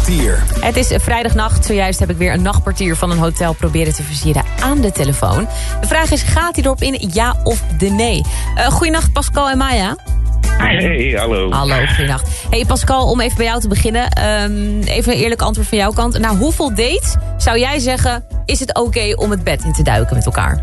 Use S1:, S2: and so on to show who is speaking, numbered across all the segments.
S1: Nachtportier.
S2: Het is vrijdagnacht. Zojuist heb ik weer een nachtportier van een hotel proberen te versieren aan de telefoon. De vraag is, gaat hij erop in, ja of de nee? Goeienacht Pascal en Maya.
S3: Hey, hallo.
S2: Hallo, goeienacht. Hey Pascal, om even bij jou te beginnen. Even een eerlijk antwoord van jouw kant. Na hoeveel dates zou jij zeggen, is het oké om het bed in te duiken met elkaar?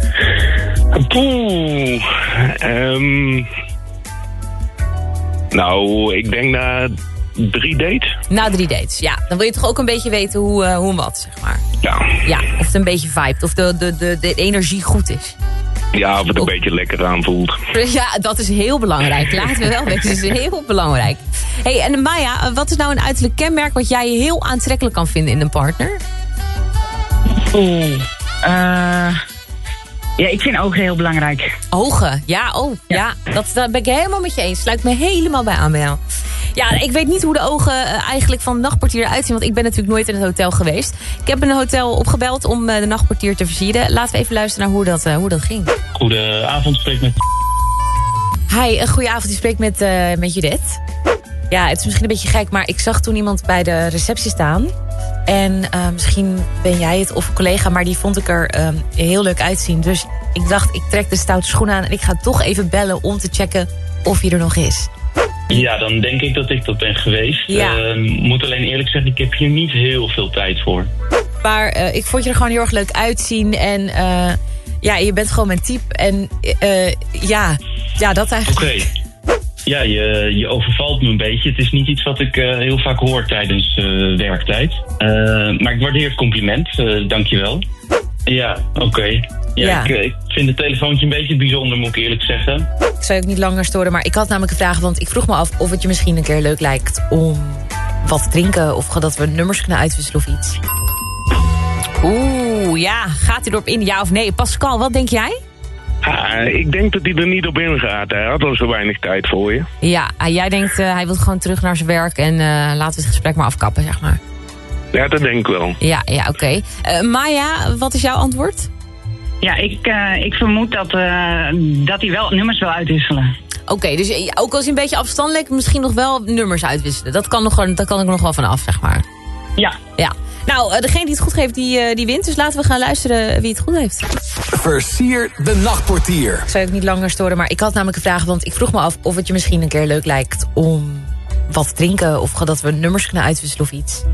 S3: Nou, ik denk na 3 dates.
S2: Na 3 dates, ja. Dan wil je toch ook een beetje weten hoe en wat, zeg maar. Ja, of het een beetje vibet, of de energie goed is.
S3: Ja, of het een beetje lekker aanvoelt.
S2: Ja, dat is heel belangrijk. Laten we wel weten, dat is heel belangrijk. Hey, en Maya, wat is nou een uiterlijk kenmerk wat jij heel aantrekkelijk kan vinden in een partner?
S4: Ja, ik vind ogen heel belangrijk.
S2: Ogen, ja. Dat ben ik helemaal met je eens. Sluit me helemaal bij aan bij jou. Ja, ik weet niet hoe de ogen eigenlijk van de nachtportier eruit zien, want ik ben natuurlijk nooit in het hotel geweest. Ik heb een hotel opgebeld om de nachtportier te versieren. Laten we even luisteren naar hoe dat ging.
S5: Goedenavond, spreek met...
S2: Hi, goedenavond, je spreekt met Judith. Ja, het is misschien een beetje gek, maar ik zag toen iemand bij de receptie staan. En misschien ben jij het of een collega, maar die vond ik er heel leuk uitzien. Dus ik dacht, ik trek de stoute schoen aan en ik ga toch even bellen om te checken of hij er nog is.
S5: Ja, dan denk ik dat ik dat ben geweest.
S2: Ja.
S5: Moet alleen eerlijk zeggen, ik heb hier niet heel veel tijd voor.
S2: Maar ik vond je er gewoon heel erg leuk uitzien. En ja, je bent gewoon mijn type. En ja, dat eigenlijk.
S5: Oké. Ja, je overvalt me een beetje. Het is niet iets wat ik heel vaak hoor tijdens werktijd. Maar ik waardeer het compliment. Dankjewel. Ja, oké. Ja. Ik vind het telefoontje een beetje bijzonder, moet ik eerlijk zeggen.
S2: Ik zou je ook niet langer storen, maar ik had namelijk een vraag. Want ik vroeg me af of het je misschien een keer leuk lijkt om wat te drinken. Of dat we nummers kunnen uitwisselen of iets. Oeh, ja. Gaat hij erop in, ja of nee? Pascal, wat denk jij?
S3: Ik denk dat hij er niet op ingaat. Hij had al zo weinig tijd voor je.
S2: Ja, jij denkt hij wil gewoon terug naar zijn werk en laten we het gesprek maar afkappen, zeg maar.
S3: Ja, dat denk ik wel.
S2: Ja, oké. Maya, wat is jouw antwoord?
S4: Ja, ik vermoed dat hij wel nummers wil uitwisselen.
S2: Oké, dus ook als hij een beetje afstandelijk, misschien nog wel nummers uitwisselen. Dat kan ik nog wel vanaf, zeg maar. Ja. Nou, degene die het goed heeft, die wint. Dus laten we gaan luisteren wie het goed heeft.
S1: Versier de nachtportier.
S2: Ik zou je ook niet langer storen, maar ik had namelijk een vraag. Want ik vroeg me af of het je misschien een keer leuk lijkt om wat te drinken. Of dat we nummers kunnen uitwisselen of iets.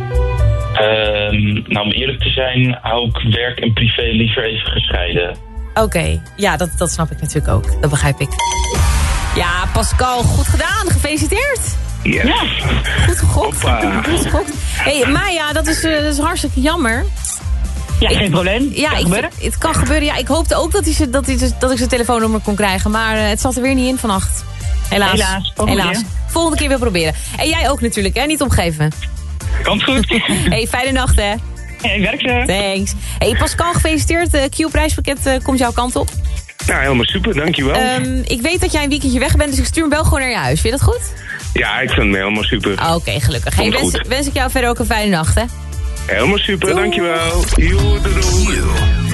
S5: Nou, om eerlijk te zijn, hou ik werk en privé liever even gescheiden.
S2: Oké, ja, dat snap ik natuurlijk ook. Dat begrijp ik. Ja, Pascal, goed gedaan. Gefeliciteerd.
S3: Yes.
S2: Ja, goed gegokt.
S3: Hoppa.
S2: Goed gegokt. Hey, Maya, dat is hartstikke jammer.
S4: Ja, geen probleem.
S2: Ja, het kan gebeuren. Ja, ik hoopte ook dat ik zijn telefoonnummer kon krijgen. Maar het zat er weer niet in vannacht. Helaas. Volgende keer weer proberen. En jij ook natuurlijk, hè? Niet opgeven.
S4: Komt goed.
S2: Hey, fijne nacht, hè?
S4: Ik werk zo.
S2: Thanks. Hey, Pascal, gefeliciteerd. Q-prijspakket komt jouw kant op.
S3: Ja, helemaal super, dankjewel.
S2: Ik weet dat jij een weekendje weg bent, dus ik stuur hem wel gewoon naar je huis. Vind je dat goed?
S3: Ja, ik vind het helemaal super.
S2: Oké, gelukkig. Hey, wens ik jou verder ook een fijne nacht, hè?
S3: Helemaal super, dankjewel. Doei.